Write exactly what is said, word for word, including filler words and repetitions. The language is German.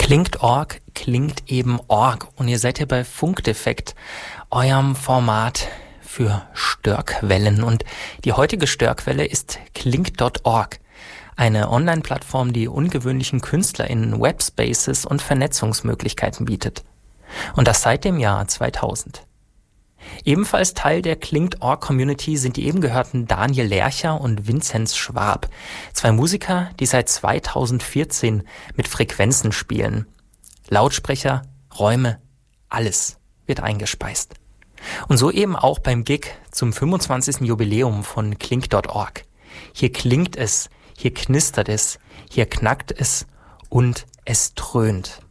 Klingt Org, klingt eben Org. Und ihr seid hier bei Funkdefekt, eurem Format für Störquellen. Und die heutige Störquelle ist klingt Punkt org, eine Online-Plattform, die ungewöhnlichen KünstlerInnen Webspaces und Vernetzungsmöglichkeiten bietet. Und das seit dem Jahr zweitausend. Ebenfalls Teil der klingt Punkt org-Community sind die eben gehörten Daniel Lercher und Vinzenz Schwab. Zwei Musiker, die seit zweitausendvierzehn mit Frequenzen spielen. Lautsprecher, Räume, alles wird eingespeist. Und so eben auch beim Gig zum fünfundzwanzigsten Jubiläum von klingt Punkt org. Hier klingt es, hier knistert es, hier knackt es und es dröhnt.